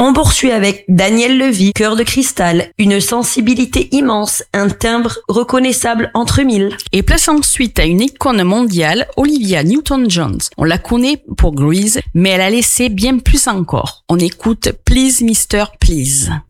On poursuit avec Daniel Levy, Cœur de cristal, une sensibilité immense, un timbre reconnaissable entre mille. Et place ensuite à une icône mondiale, Olivia Newton-John. On la connaît pour Grease, mais elle a laissé bien plus encore. On écoute Please Mr. Please.